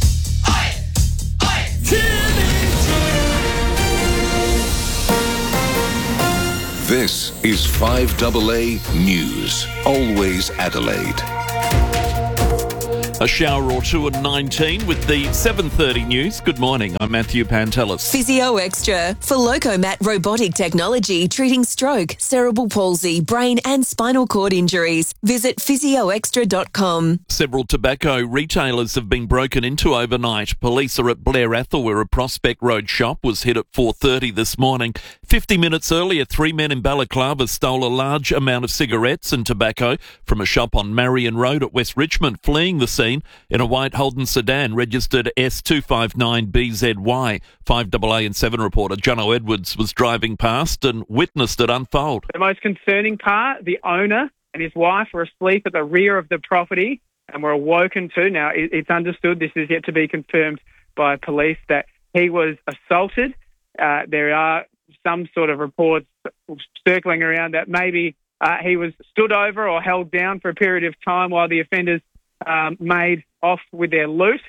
This is 5AA News. Always Adelaide. A shower or two at 19 with the 7:30 news. Good morning, I'm Matthew Pantelis. Physio Extra for Locomat robotic technology treating stroke, cerebral palsy, brain and spinal cord injuries. Visit physioextra.com. Several tobacco retailers have been broken into overnight. Police are at Blair Athol, where a Prospect Road shop was hit at 4:30 this morning. 50 minutes earlier, 3 men in Balaclava stole a large amount of cigarettes and tobacco from a shop on Marion Road at West Richmond, fleeing the scene in a white Holden sedan registered S259BZY. 5AA and 7 reporter Jono Edwards was driving past and witnessed it unfold. The most concerning part, the owner and his wife were asleep at the rear of the property and were awoken to. Now, it's understood, this is yet to be confirmed by police, that he was assaulted. There are some sort of reports circling around that maybe he was stood over or held down for a period of time while the offenders made off with their loot.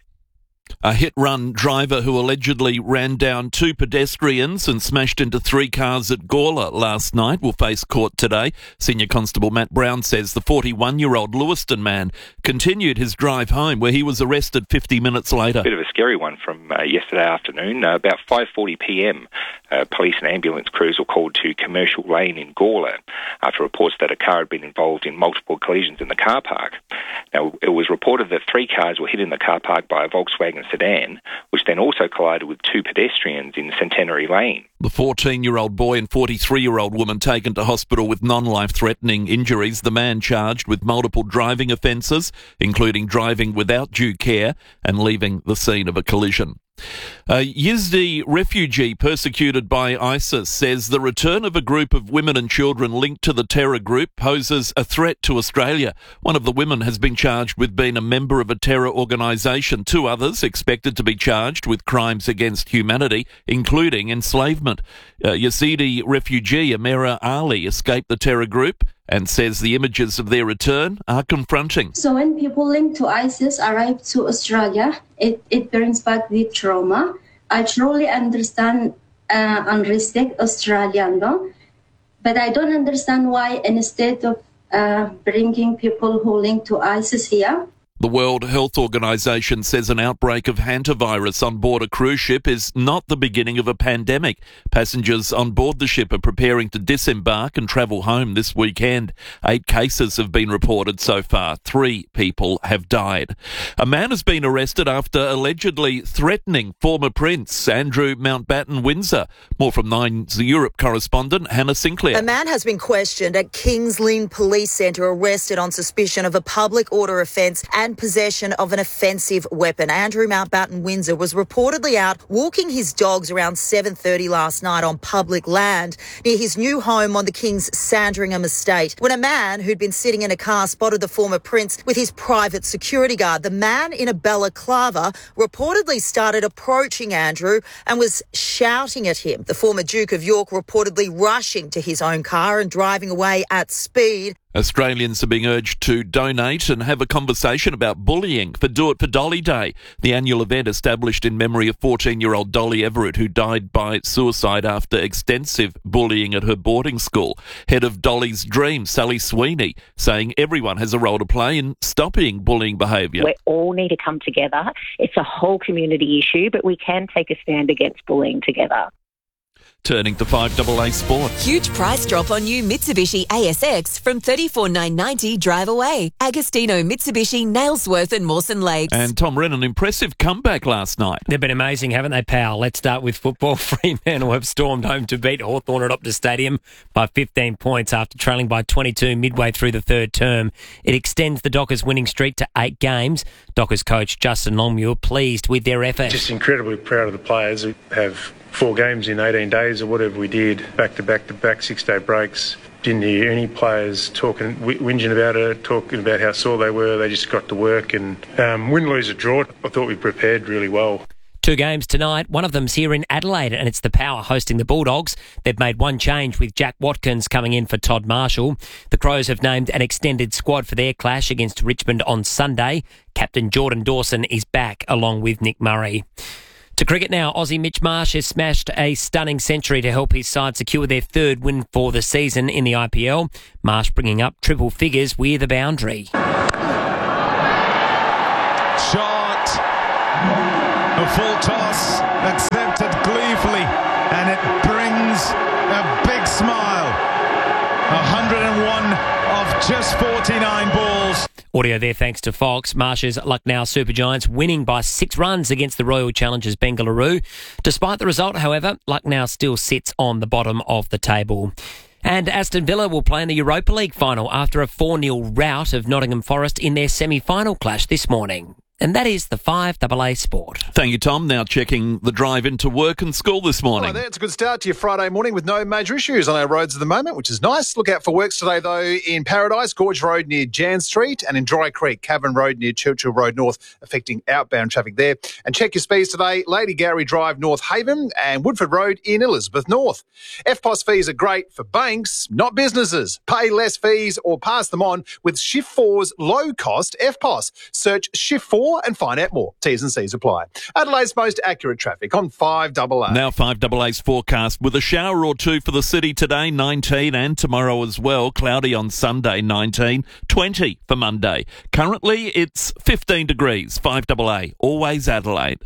A hit-run driver who allegedly ran down 2 pedestrians and smashed into 3 cars at Gawler last night will face court today. Senior Constable Matt Brown says the 41-year-old Lewiston man continued his drive home, where he was arrested 50 minutes later. Bit of a scary one from yesterday afternoon. About 5:40pm, police and ambulance crews were called to Commercial Lane in Gawler after reports that a car had been involved in multiple collisions in the car park. Now, it was reported that 3 cars were hit in the car park by a Volkswagen sedan, which then also collided with 2 pedestrians in Centenary Lane. The 14-year-old boy and 43-year-old woman taken to hospital with non-life-threatening injuries. The man charged with multiple driving offences, including driving without due care and leaving the scene of a collision. A Yazidi refugee persecuted by ISIS says the return of a group of women and children linked to the terror group poses a threat to Australia. One of the women has been charged with being a member of a terror organisation. 2 others expected to be charged with crimes against humanity, including enslavement. Yazidi refugee Amira Ali escaped the terror group and says the images of their return are confronting. So when people linked to ISIS arrive to Australia, it brings back the trauma. I truly understand and respect Australian law, but I don't understand why instead of bringing people who link to ISIS here. The World Health Organization says an outbreak of hantavirus on board a cruise ship is not the beginning of a pandemic. Passengers on board the ship are preparing to disembark and travel home this weekend. 8 cases have been reported so far. 3 people have died. A man has been arrested after allegedly threatening former Prince Andrew Mountbatten Windsor. More from Nine's Europe correspondent Hannah Sinclair. A man has been questioned at Kings Lynn Police Centre, arrested on suspicion of a public order offence and possession of an offensive weapon. Andrew Mountbatten Windsor was reportedly out walking his dogs around 7:30 last night on public land near his new home on the King's Sandringham estate when a man who'd been sitting in a car spotted the former Prince with his private security guard. The man in a balaclava reportedly started approaching Andrew and was shouting at him. The former Duke of York reportedly rushing to his own car and driving away at speed. Australians are being urged to donate and have a conversation about bullying for Do It for Dolly Day, the annual event established in memory of 14-year-old Dolly Everett, who died by suicide after extensive bullying at her boarding school. Head of Dolly's Dream, Sally Sweeney, saying everyone has a role to play in stopping bullying behaviour. We all need to come together. It's a whole community issue, but we can take a stand against bullying together. Turning to 5AA Sport. Huge price drop on new Mitsubishi ASX from $34,990 drive away. Agostino, Mitsubishi, Nailsworth and Mawson Lakes. And Tom Wren, an impressive comeback last night. They've been amazing, haven't they, pal? Let's start with football. Fremantle have stormed home to beat Hawthorn at Optus Stadium by 15 points after trailing by 22 midway through the third term. It extends the Dockers' winning streak to 8 games. Dockers coach Justin Longmuir pleased with their effort. Just incredibly proud of the players who have 4 games in 18 days or whatever we did, back-to-back 6-day breaks. Didn't hear any players whinging about it, talking about how sore they were. They just got to work and win, lose or draw. I thought we prepared really well. 2 games tonight. One of them's here in Adelaide, and it's the Power hosting the Bulldogs. They've made one change with Jack Watkins coming in for Todd Marshall. The Crows have named an extended squad for their clash against Richmond on Sunday. Captain Jordan Dawson is back along with Nick Murray. To cricket now, Aussie Mitch Marsh has smashed a stunning century to help his side secure their 3rd win for the season in the IPL. Marsh bringing up triple figures with a boundary. Shot. A full toss, accepted gleefully, and it brings a big smile. 101 of just 49 balls. Audio there thanks to Fox. Marsh's Lucknow Super Giants winning by 6 runs against the Royal Challengers Bengaluru. Despite the result, however, Lucknow still sits on the bottom of the table. And Aston Villa will play in the Europa League final after a 4-0 rout of Nottingham Forest in their semi-final clash this morning. And that is the 5AA Sport. Thank you, Tom. Now checking the drive into work and school this morning. That's a good start to your Friday morning with no major issues on our roads at the moment, which is nice. Look out for works today, though, in Paradise, Gorge Road near Jan Street, and in Dry Creek, Cavern Road near Churchill Road North, affecting outbound traffic there. And check your speeds today, Lady Gowrie Drive, North Haven, and Woodford Road in Elizabeth North. FPOS fees are great for banks, not businesses. Pay less fees or pass them on with Shift 4's low-cost FPOS. Search Shift 4 and find out more. T's and C's apply. Adelaide's most accurate traffic on 5AA. Now 5AA's forecast with a shower or two for the city today, 19, and tomorrow as well. Cloudy on Sunday, 19, 20 for Monday. Currently, it's 15 degrees. 5AA, always Adelaide.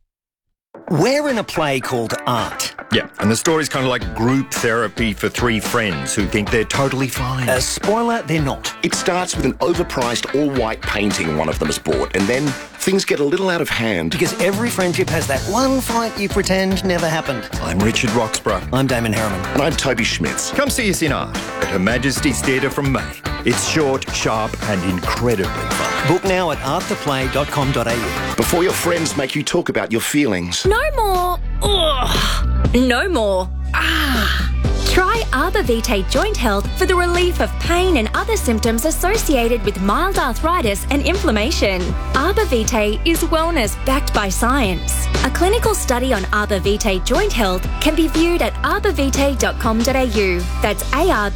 We're in a play called Art. Yeah, and the story's kind of like group therapy for 3 friends who think they're totally fine. Spoiler, they're not. It starts with an overpriced all-white painting one of them has bought, and then things get a little out of hand. Because every friendship has that one fight you pretend never happened. I'm Richard Roxburgh. I'm Damon Harriman. And I'm Toby Schmitz. Come see us in Art at Her Majesty's Theatre from May. It's short, sharp and incredibly fun. Book now at arttheplay.com.au. Before your friends make you talk about your feelings. No more. Ugh. No more. Try Arbor Vitae Joint Health for the relief of pain and other symptoms associated with mild arthritis and inflammation. Arbor Vitae is wellness backed by science. A clinical study on Arbor Vitae Joint Health can be viewed at arborvitae.com.au. That's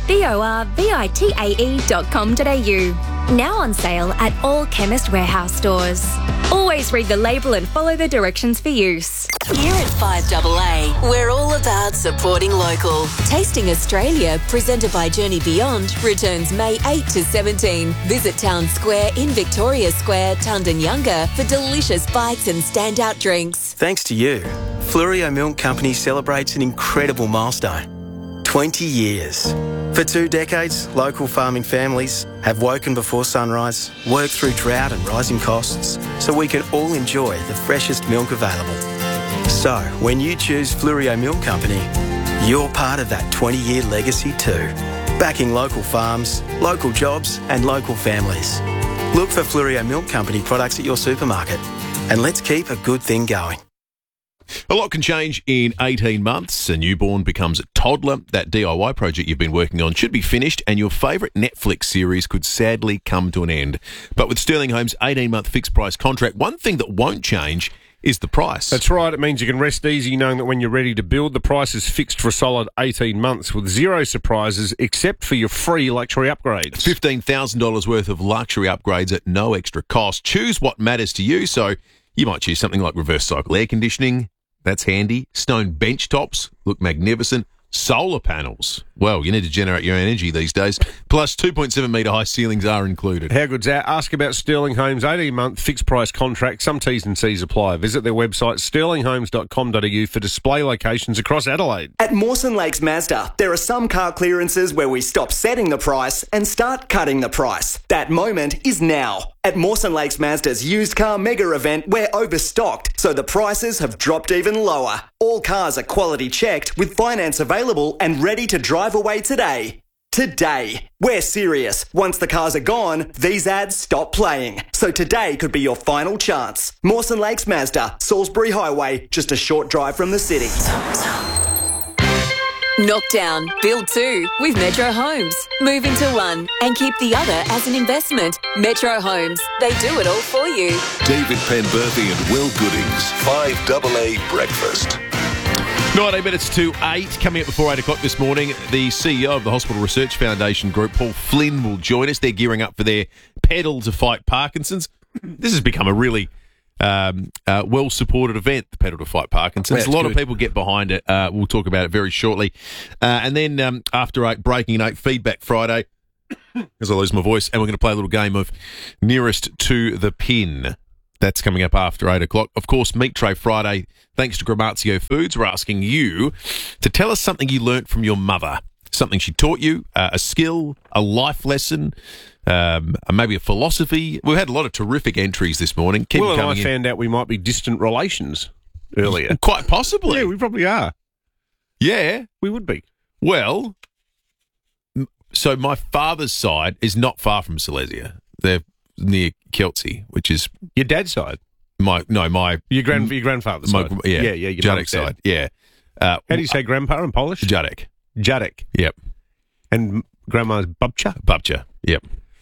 arborvitae.com.au. Now on sale at all Chemist Warehouse stores. Always read the label and follow the directions for use. Here at 5AA, we're all about supporting local. Tasting Australia, presented by Journey Beyond, returns May 8 to 17. Visit Town Square in Victoria Square, Tundanyunga, for delicious bites and standout drinks. Thanks to you, Flurio Milk Company celebrates an incredible milestone. 20 years. For 2 decades, local farming families have woken before sunrise, worked through drought and rising costs, so we can all enjoy the freshest milk available. So, when you choose Flurio Milk Company, you're part of that 20-year legacy too. Backing local farms, local jobs and local families. Look for Flurio Milk Company products at your supermarket, and let's keep a good thing going. A lot can change in 18 months. A newborn becomes a toddler. That DIY project you've been working on should be finished, and your favourite Netflix series could sadly come to an end. But with Sterling Homes' 18-month fixed-price contract, one thing that won't change is the price. That's right. It means you can rest easy knowing that when you're ready to build, the price is fixed for a solid 18 months with zero surprises except for your free luxury upgrades. $15,000 worth of luxury upgrades at no extra cost. Choose what matters to you. So you might choose something like reverse cycle air conditioning. That's handy. Stone bench tops look magnificent. Solar panels. Well, you need to generate your own energy these days. Plus 2.7 metre high ceilings are included. How good's that? Ask about Sterling Homes' 18-month fixed-price contract. Some T's and C's apply. Visit their website, sterlinghomes.com.au, for display locations across Adelaide. At Mawson Lakes Mazda, there are some car clearances where we stop setting the price and start cutting the price. That moment is now. At Mawson Lakes Mazda's used car mega event, we're overstocked, so the prices have dropped even lower. All cars are quality checked with finance available and ready to drive away today. Today. We're serious. Once the cars are gone, these ads stop playing. So today could be your final chance. Mawson Lakes Mazda, Salisbury Highway, just a short drive from the city. Knockdown, build 2 with Metro Homes. Move into one and keep the other as an investment. Metro Homes, they do it all for you. David Penberthy and Will Goodings, 5AA Breakfast. 19 minutes to 8. Coming up before 8 o'clock this morning, the CEO of the Hospital Research Foundation Group, Paul Flynn, will join us. They're gearing up for their Pedal to Fight Parkinson's. This has become a really well-supported event, the Pedal to Fight Parkinson's. That's a lot good. of people get behind it. We'll talk about it very shortly. And then after 8, Breaking 8, Feedback Friday, as I lose my voice, and we're going to play a little game of Nearest to the Pin. That's coming up after 8 o'clock. Of course, Meat Tray Friday, thanks to Gramazio Foods. We're asking you to tell us something you learnt from your mother, something she taught you, a skill, a life lesson, maybe a philosophy. We've had a lot of terrific entries this morning. Keep Will and I coming in. found out we might be distant relations earlier. Quite possibly. Yeah, we probably are. Yeah. We would be. Well, so my father's side is not far from Silesia. They're near Kelsey, which is your dad's side. My your grandfather's side. Yeah, your Jadek's mum's dad. side. Yeah. How do you say grandpa in Polish? Jadek. Yep. And grandma's babcia. Yep.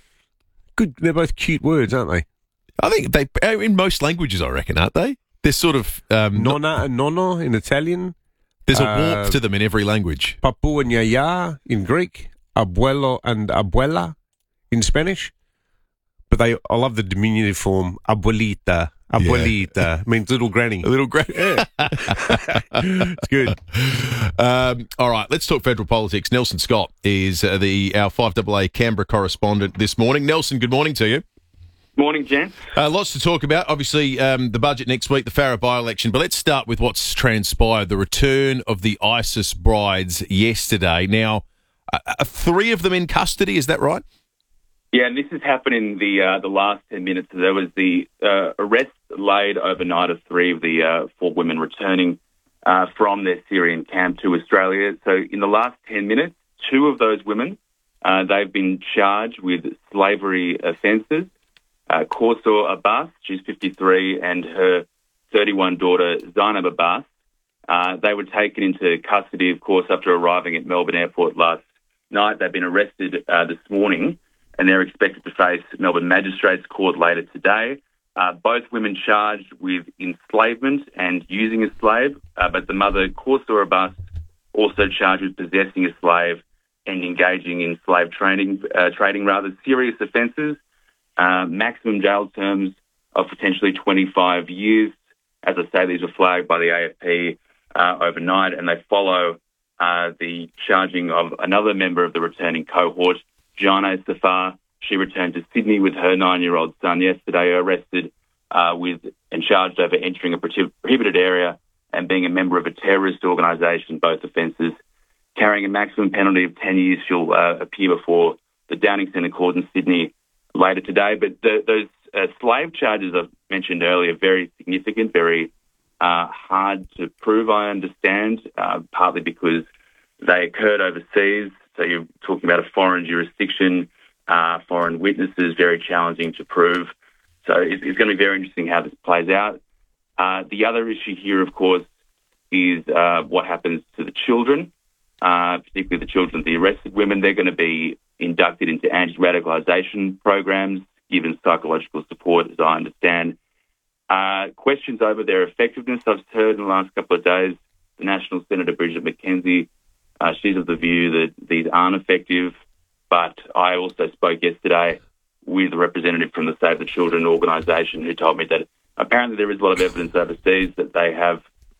Good. They're both cute words, aren't they? I think they in most languages, I reckon, aren't they? They're sort of nonna and nonno in Italian. There's a warmth to them in every language. Papu and yaya in Greek. Abuelo and abuela in Spanish. But I love the diminutive form, abuelita. Abuelita means little granny. Little granny. Yeah. It's good. All right, let's talk federal politics. Nelson Scott is our 5AA Canberra correspondent this morning. Nelson, good morning to you. Morning, Jen. Lots to talk about. Obviously, the budget next week, the Farah by-election. But let's start with what's transpired. The return of the ISIS brides yesterday. Now, are 3 of them in custody? Is that right? Yeah, and this has happened in the last 10 minutes. There was the arrest laid overnight of 3 of the 4 women returning from their Syrian camp to Australia. So in the last 10 minutes, 2 of those women, they've been charged with slavery offences. Kaursar Abbas, she's 53, and her 31 daughter, Zainab Abbas. They were taken into custody, of course, after arriving at Melbourne Airport last night. They've been arrested this morning, and they're expected to face Melbourne Magistrates Court later today. Both women charged with enslavement and using a slave, but the mother, Kaursar Abbas, also charged with possessing a slave and engaging in slave trading, serious offences. Maximum jail terms of potentially 25 years. As I say, these were flagged by the AFP overnight, and they follow the charging of another member of the returning cohort, Jana Safar. She returned to Sydney with her 9-year-old son yesterday, arrested and charged over entering a prohibited area and being a member of a terrorist organisation, both offences. Carrying a maximum penalty of 10 years, she'll appear before the Downing Centre Court in Sydney later today. But those slave charges I've mentioned earlier, very significant, very hard to prove, I understand, partly because they occurred overseas. So you're talking about a foreign jurisdiction, foreign witnesses, very challenging to prove. So it's going to be very interesting how this plays out. The other issue here, of course, is what happens to the children, particularly the children of the arrested women. They're going to be inducted into anti-radicalisation programs, given psychological support, as I understand. Questions over their effectiveness I've heard in the last couple of days. The National Senator Bridget McKenzie, she's of the view that these aren't effective, but I also spoke yesterday with a representative from the Save the Children organisation who told me that apparently there is a lot of evidence overseas that they have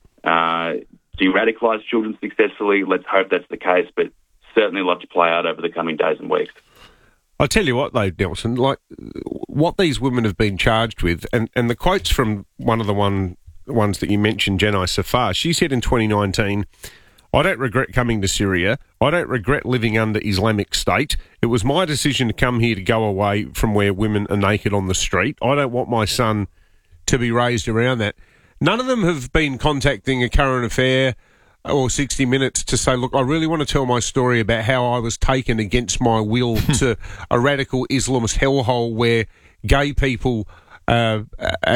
de-radicalised children successfully. Let's hope that's the case, but certainly a lot to play out over the coming days and weeks. I'll tell you what, though, Nelson, like what these women have been charged with, and the quotes from one of the ones that you mentioned, Jana Safar, she said in 2019, "I don't regret coming to Syria. I don't regret living under Islamic State. It was my decision to come here to go away from where women are naked on the street. I don't want my son to be raised around that." None of them have been contacting A Current Affair or 60 Minutes to say, look, I really want to tell my story about how I was taken against my will to a radical Islamist hellhole where gay people and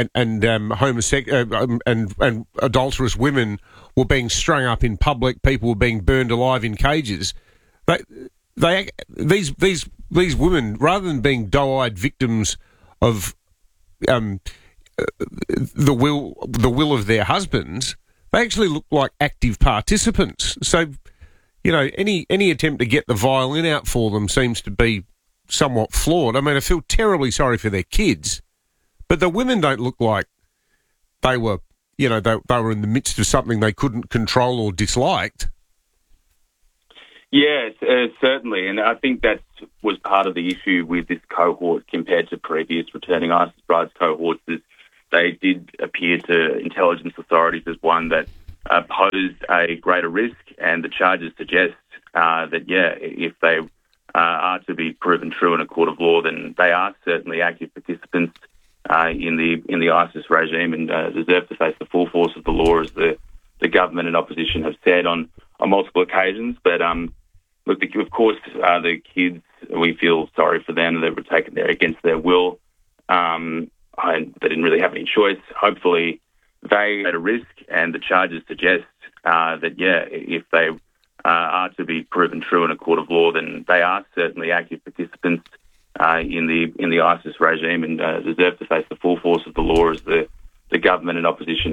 adulterous women were being strung up in public. People were being burned alive in cages. These women, rather than being doe-eyed victims of the will of their husbands, they actually look like active participants. So, any attempt to get the violin out for them seems to be somewhat flawed. I mean, I feel terribly sorry for their kids, but the women don't look like they were, they were in the midst of something they couldn't control or disliked. Yes, certainly, and I think that was part of the issue with this cohort compared to previous returning ISIS brides cohorts, is they did appear to intelligence authorities as one that posed a greater risk, and the charges suggest that, if they are to be proven true in a court of law, then they are certainly active participants in the ISIS regime and deserve to face the full force of the law, as the government and opposition have said on multiple occasions. But look, of course, the kids, we feel sorry for them. They were taken there against their will, and they didn't really have any choice. Hopefully, they are at a risk, and the charges suggest that, if they are to be proven true in a court of law, then they are certainly active participants in the ISIS regime and deserve to face the full force of the law, as the government and opposition